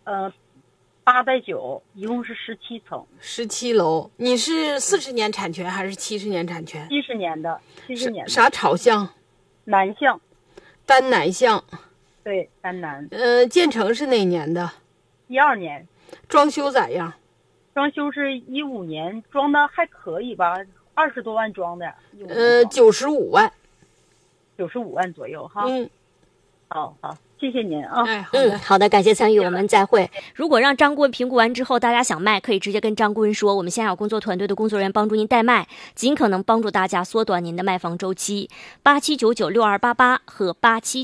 8×9，一共是17层 ，17楼。你是40年产权还是70年产权 ，70年的，70年的。 啥朝向？ 南向。 单南向。 对，单南。 建成是哪年的 12年。 装修咋样？ 装修是15年，装的还可以吧，20多万装的。 95万。 95万左右哈。好，谢谢您啊。 好的，感谢参与，我们再会。如果让张顾问评估完之后，大家想卖，可以直接跟张顾问说，我们现在有工作团队的工作人员帮助您代卖，尽可能帮助大家缩短您的卖房周期。87996288和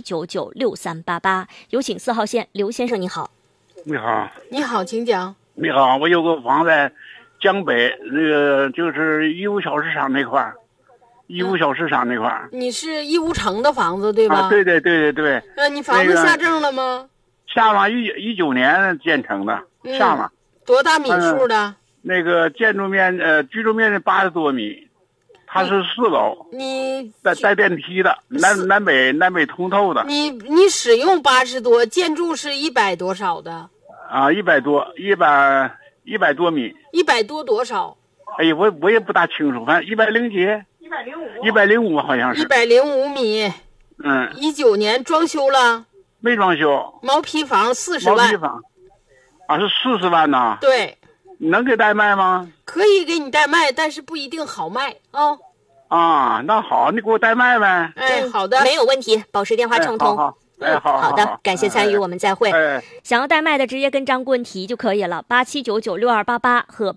87996388，有请4号线刘先生，你好。 你好。 你好，请讲。 你好，我有个房在江北，那个就是义乌小市场那块儿。义乌小市场那块儿， 你是义乌城的房子对吧？ 对。 你房子下证了吗？ 下了，19年建成的，下了。 多大米数的？ 那个建筑面居住面积80多米，它是4楼， 你带电梯的，南北通透的。 你使用80多，建筑是100多少的？ 啊，100多米。 100多少？ 哎呀，我也不大清楚，反正100几。105好像是。 105米。19年装修了？ 没装修。 毛坯房40万。 毛坯房。啊，是40万呐。 对。 能给代卖吗？ 可以给你代卖，但是不一定好卖啊。 啊，那好，你给我代卖呗。 好的， 没有问题，保持电话畅通。 好的，感谢参与，我们再会。想要代卖的，直接跟张顾问提就可以了，87996288和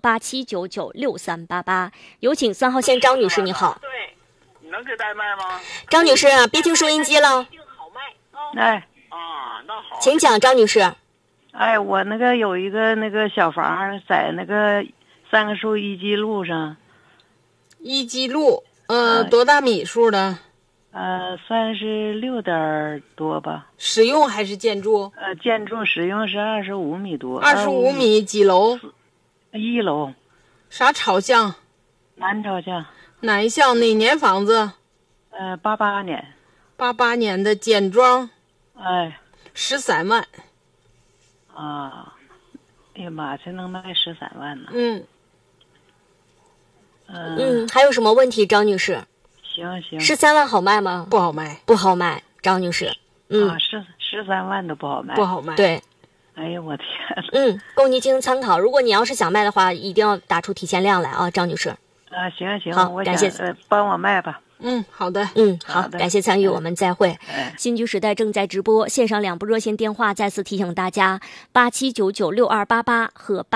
87996388。有请3号线张女士，你好。 对，你能给代卖吗？ 张女士，别听收音机了。 那好。 请讲，张女士。 我那个有一个那个小房在那个3个树一基路上。 一基路，多大米数的 ？36点多吧。 使用还是建筑？ 建筑使用是25米多。 25米，几楼 ？1楼。 啥朝向？ 南朝向。 南向，哪年房子 ？88年。 88年的简装。13万。 哎呀妈，才能卖13万呢。 还有什么问题，张女士？ 行。 13万好卖吗？ 不好卖。 不好卖，张女士。 13万都不好卖。 不好卖。 对。 哎呀，我天。 供您进行参考。如果你要是想卖的话，一定要打出提前量来啊，张女士。 行。 好，感谢。 帮我卖吧。 好的。 好，感谢参与，我们再会。新居时代正在直播，线上2部热线电话再次提醒大家：87996288和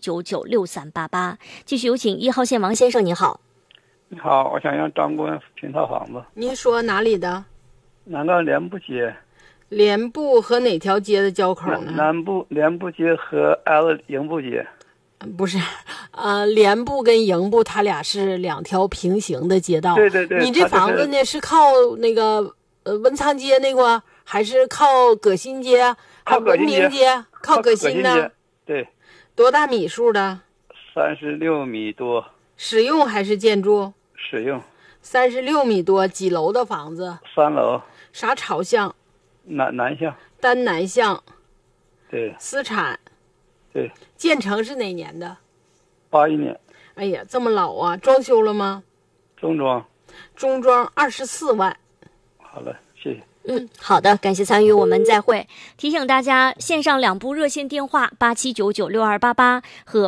87996388。继续有请1号线王先生，你好。 你好，我想让张顾问评套房子。 您说哪里的？ 南岗联部街。 联部和哪条街的交口呢？ 南部联部街和 L 营部街。 不是，联部跟营部它俩是2条平行的街道。 对。 你这房子呢是靠那个文昌街那块，还是靠葛新街？靠文明街？靠葛新的。 对。 多大米数的 ？36米多。 使用还是建筑？ 使用。 36米多，几楼的房子 ？3楼。 啥朝向？ 南向。 单南向。 对。 私产。 对。 建成是哪年的 ？81年。 哎呀，这么老啊！装修了吗？ 中装。 中装24万。 好了，谢谢。 好的，感谢参与，我们再会。提醒大家，线上2部热线电话87996288和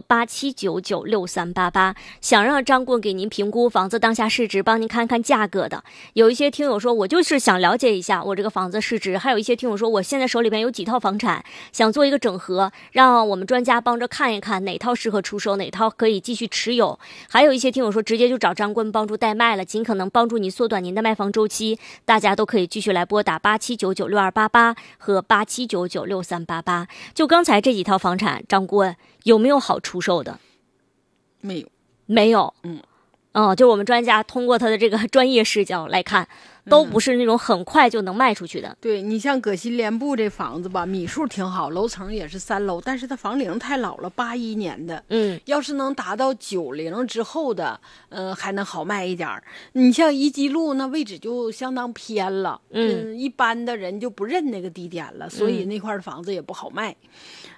87996388，想让张顾问给您评估房子当下市值，帮您看看价格的。有一些听友说，我就是想了解一下我这个房子市值；还有一些听友说，我现在手里边有几套房产，想做一个整合，让我们专家帮着看一看哪套适合出售，哪套可以继续持有。还有一些听友说，直接就找张顾问帮助代卖了，尽可能帮助你缩短您的卖房周期。大家都可以继续来拨打87996288和87996388。就刚才这几套房产，张顾问有没有好出售的？没有。就是我们专家通过他的这个专业视角来看，都不是那种很快就能卖出去的。 对，你像葛新联部这房子吧，米数挺好，楼层也是3楼，但是它房龄太老了，81年的。要是能达到90之后的，还能好卖一点。你像一基路那位置就相当偏了，一般的人就不认那个地点了，所以那块的房子也不好卖。